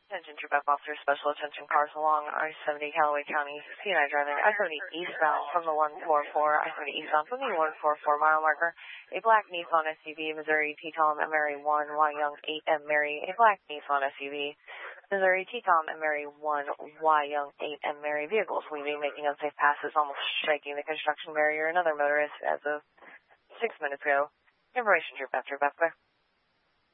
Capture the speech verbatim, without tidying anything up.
Attention Troop F Officer, special attention cars along I seventy Callaway County, C and I driving I seventy eastbound from the one four four, I seventy eastbound from the one four four mile marker. A black Nissan S U V, Missouri T-Tom and Mary one, Y Young eight M Mary. A black Nissan S U V, Missouri T-Tom and Mary one, Y Young eight M Mary. Vehicles leaving, making unsafe passes, almost striking the construction barrier. Another motorist as of six minutes ago. Information Troop F, Troop F,